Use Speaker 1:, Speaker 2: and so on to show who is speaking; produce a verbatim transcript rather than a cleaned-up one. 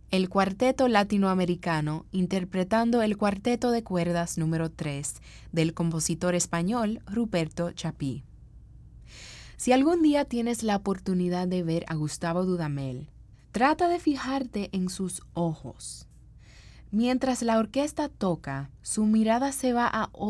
Speaker 1: el Cuarteto Latinoamericano interpretando el Cuarteto de Cuerdas número tres del compositor español Ruperto Chapí. Si algún día tienes la oportunidad de ver a Gustavo Dudamel, trata de fijarte en sus ojos. Mientras la orquesta toca, su mirada se va a